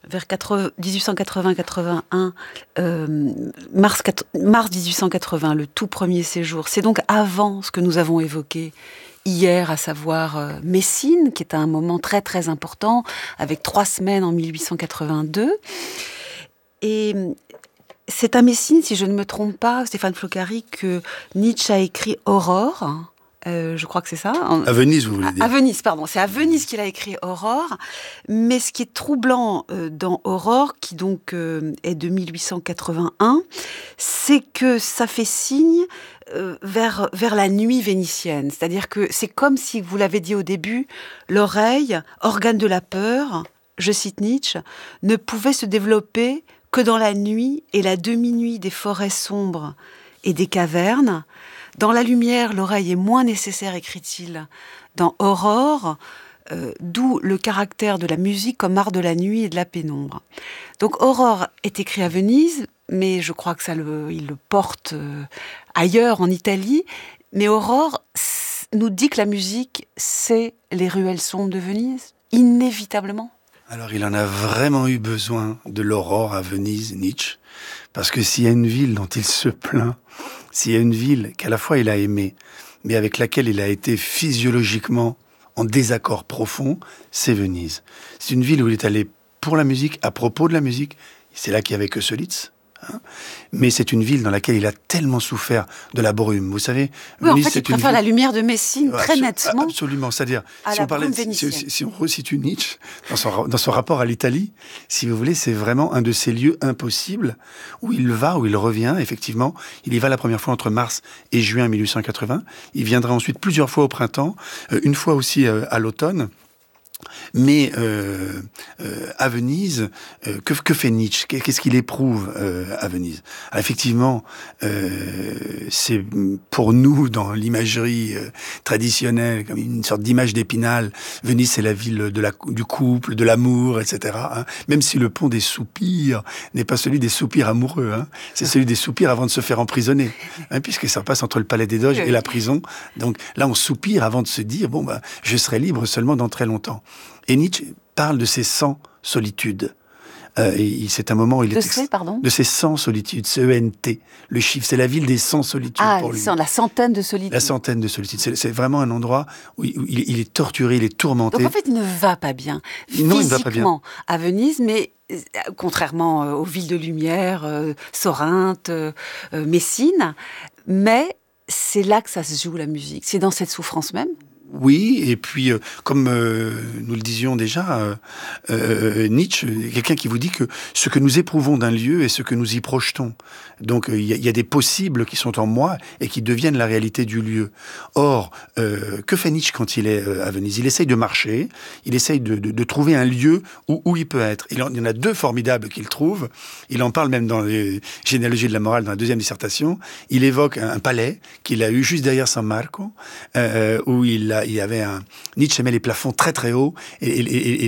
vers 1880-81, mars 1880, le tout premier séjour. C'est donc avant ce que nous avons évoqué hier, à savoir Messine, qui est un moment très très important, avec 3 semaines en 1882. Et c'est à Messine, si je ne me trompe pas, Stéphane Floccari, que Nietzsche a écrit Aurore. Je crois que c'est ça. À Venise, vous voulez dire. À Venise, pardon. C'est à Venise qu'il a écrit Aurore. Mais ce qui est troublant dans Aurore, qui donc est de 1881, c'est que ça fait signe vers la nuit vénitienne. C'est-à-dire que c'est comme si, vous l'avez dit au début, l'oreille, organe de la peur, je cite Nietzsche, ne pouvait se développer que dans la nuit et la demi-nuit des forêts sombres et des cavernes. Dans la lumière, l'oreille est moins nécessaire, écrit-il, dans Aurore, d'où le caractère de la musique comme art de la nuit et de la pénombre. Donc Aurore est écrit à Venise, mais je crois que il le porte ailleurs, en Italie. Mais Aurore nous dit que la musique, c'est les ruelles sombres de Venise, inévitablement. Alors il en a vraiment eu besoin de l'aurore à Venise, Nietzsche, parce que s'il y a une ville dont il se plaint, s'il y a une ville qu'à la fois il a aimée, mais avec laquelle il a été physiologiquement en désaccord profond, c'est Venise. C'est une ville où il est allé pour la musique, à propos de la musique. C'est là qu'il y avait Köselitz. Mais c'est une ville dans laquelle il a tellement souffert de la brume. Vous savez, oui, Venise, en fait, il préfère la lumière de Messine très nettement. Absolument. C'est-à-dire, si on resitue Nietzsche dans son rapport à l'Italie, si vous voulez, c'est vraiment un de ces lieux impossibles où il va, où il revient. Effectivement, il y va la première fois entre mars et juin 1880. Il viendra ensuite plusieurs fois au printemps, une fois aussi à l'automne. Mais à Venise, que fait Nietzsche ? Qu'est-ce qu'il éprouve à Venise ? Alors effectivement, c'est pour nous, dans l'imagerie traditionnelle, comme une sorte d'image d'Épinal, Venise, c'est la ville du couple, de l'amour, etc. Hein. Même si le pont des soupirs n'est pas celui des soupirs amoureux, hein. C'est celui des soupirs avant de se faire emprisonner, hein, puisque ça passe entre le palais des Doges et la prison. Donc là, on soupire avant de se dire, bon, bah, je serai libre seulement dans très longtemps. Et Nietzsche parle de ses 100 solitudes. Et c'est un moment où il de ses 100 solitudes, C-E-N-T, le chiffre, c'est la ville des 100 solitudes pour lui. La centaine de solitudes. La centaine de solitudes. C'est vraiment un endroit où il est torturé, il est tourmenté. Donc en fait, il ne va pas bien physiquement à Venise, mais contrairement aux villes de lumière, Sorinthe, Messine, mais c'est là que ça se joue la musique. C'est dans cette souffrance même. Oui, et puis, comme nous le disions déjà, Nietzsche est quelqu'un qui vous dit que ce que nous éprouvons d'un lieu est ce que nous y projetons. Donc, il y a des possibles qui sont en moi et qui deviennent la réalité du lieu. Or, que fait Nietzsche quand il est à Venise ? Il essaye de marcher, il essaye de trouver un lieu où il peut être. Il y en a 2 formidables qu'il trouve. Il en parle même dans les généalogies de la morale, dans la 2e dissertation. Il évoque un palais qu'il a eu juste derrière San Marco, où il y avait Nietzsche aimait les plafonds très très hauts et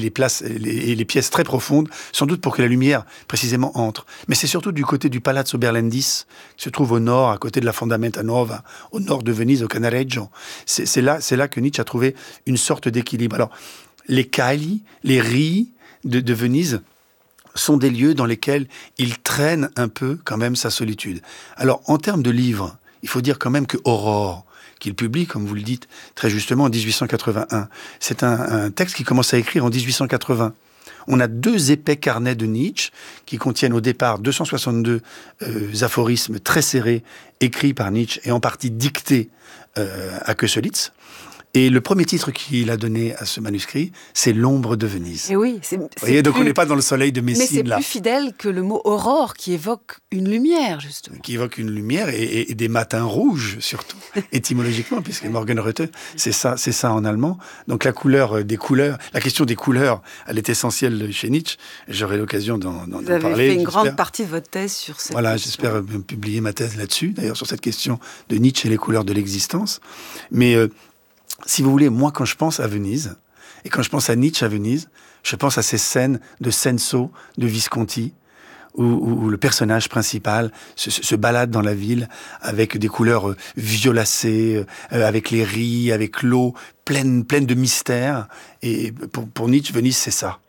les pièces très profondes, sans doute pour que la lumière précisément entre. Mais c'est surtout du côté du Palazzo Berlendis, qui se trouve au nord, à côté de la Fondamenta Nova, au nord de Venise, au Canareggio. C'est là que Nietzsche a trouvé une sorte d'équilibre. Alors, les cailles, les ries de Venise sont des lieux dans lesquels il traîne un peu quand même sa solitude. Alors, en termes de livres, il faut dire quand même que Aurore, qu'il publie, comme vous le dites, très justement en 1881. C'est un texte qu'il commence à écrire en 1880. On a 2 épais carnets de Nietzsche qui contiennent au départ 262 aphorismes très serrés, écrits par Nietzsche et en partie dictés à Köselitz. Et le premier titre qu'il a donné à ce manuscrit, c'est L'ombre de Venise. Et oui, vous voyez, donc on n'est pas dans le soleil de Messine. Mais c'est plus fidèle que le mot aurore qui évoque une lumière, justement. Qui évoque une lumière et des matins rouges, surtout, étymologiquement, puisque Morgenröte, c'est ça en allemand. Donc la question des couleurs, elle est essentielle chez Nietzsche. J'aurai l'occasion d'en parler. Vous avez fait une grande partie de votre thèse sur cette question. J'espère publier ma thèse là-dessus, d'ailleurs, sur cette question de Nietzsche et les couleurs de l'existence. Mais si vous voulez, moi, quand je pense à Venise, et quand je pense à Nietzsche à Venise, je pense à ces scènes de Senso, de Visconti, où le personnage principal se balade dans la ville avec des couleurs violacées, avec les ries, avec l'eau, pleine de mystère. Et pour Nietzsche, Venise, c'est ça.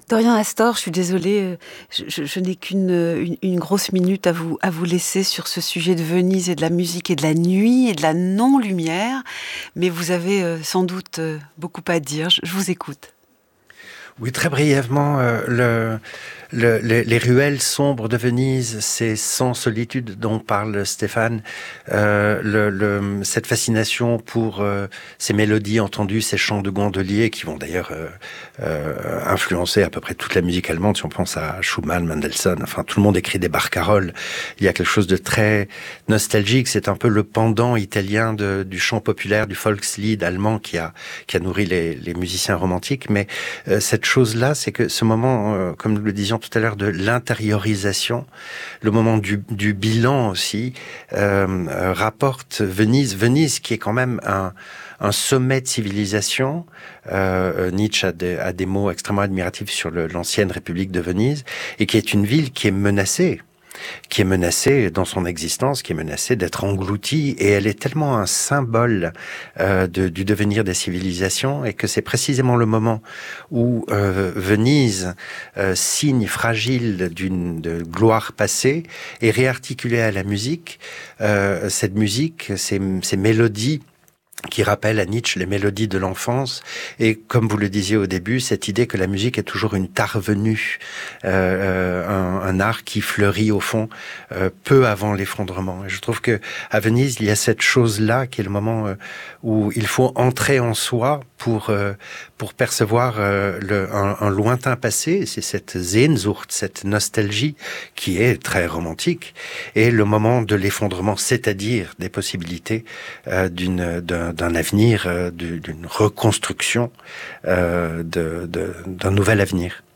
Dorian Astor, je suis désolée, je n'ai une grosse minute à vous laisser sur ce sujet de Venise et de la musique et de la nuit et de la non-lumière, mais vous avez sans doute beaucoup à dire. Je vous écoute. Oui, très brièvement, les ruelles sombres de Venise, ces sans solitude dont parle Stéphane, cette fascination pour ces mélodies entendues, ces chants de gondoliers qui vont d'ailleurs influencer à peu près toute la musique allemande. Si on pense à Schumann, Mendelssohn, enfin tout le monde écrit des barcarolles. Il y a quelque chose de très nostalgique. C'est un peu le pendant italien du chant populaire, du Volkslied allemand qui a nourri les musiciens romantiques. Mais cette chose-là, c'est que ce moment, comme nous le disions tout à l'heure, de l'intériorisation, le moment du bilan aussi, rapporte Venise. Venise qui est quand même un sommet de civilisation. Nietzsche a des mots extrêmement admiratifs sur l'ancienne République de Venise, et qui est une ville qui est menacée dans son existence, qui est menacée d'être engloutie, et elle est tellement un symbole du devenir des civilisations, et que c'est précisément le moment où Venise, signe fragile de gloire passée, est réarticulée à la musique. Cette musique, ces mélodies qui rappelle à Nietzsche les mélodies de l'enfance, et comme vous le disiez au début, cette idée que la musique est toujours une tarvenue, un art qui fleurit au fond peu avant l'effondrement. Et je trouve que à Venise, il y a cette chose-là qui est le moment où il faut entrer en soi pour percevoir un lointain passé. C'est cette Sehnsucht, cette nostalgie qui est très romantique, et le moment de l'effondrement, c'est-à-dire des possibilités d'un avenir, d'une reconstruction d'un nouvel avenir.